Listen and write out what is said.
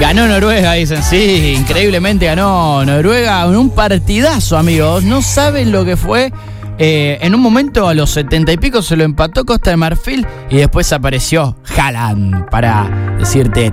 Ganó Noruega, dicen. Sí, increíblemente ganó Noruega en un partidazo, amigos. No saben lo que fue. En un momento a los 70 y pico se lo empató Costa de Marfil y después apareció Haaland para decirte